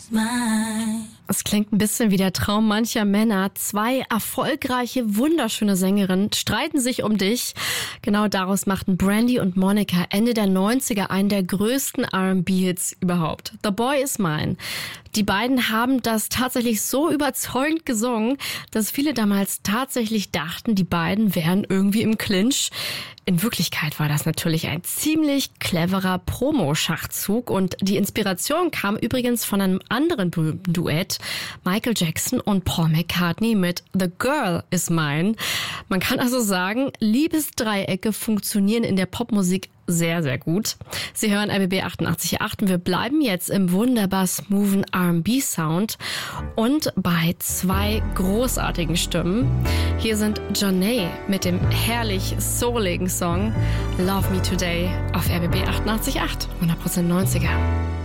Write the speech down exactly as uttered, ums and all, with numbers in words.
Es klingt ein bisschen wie der Traum mancher Männer. Zwei erfolgreiche, wunderschöne Sängerinnen streiten sich um dich. Genau daraus machten Brandy und Monica Ende der neunziger einen der größten R and B-Hits überhaupt. The Boy Is Mine. Die beiden haben das tatsächlich so überzeugend gesungen, dass viele damals tatsächlich dachten, die beiden wären irgendwie im Clinch. In Wirklichkeit war das natürlich ein ziemlich cleverer Promo-Schachzug und die Inspiration kam übrigens von einem anderen berühmten Duett, Michael Jackson und Paul McCartney mit The Girl Is Mine. Man kann also sagen, Liebesdreiecke funktionieren in der Popmusik sehr, sehr gut. Sie hören R B B achtundachtzig Komma acht und wir bleiben jetzt im wunderbar smoothen R and B-Sound und bei zwei großartigen Stimmen. Hier sind Johnny mit dem herrlich souligen Song Love Me Today auf R B B achtundachtzig Komma acht, hundert Prozent neunziger.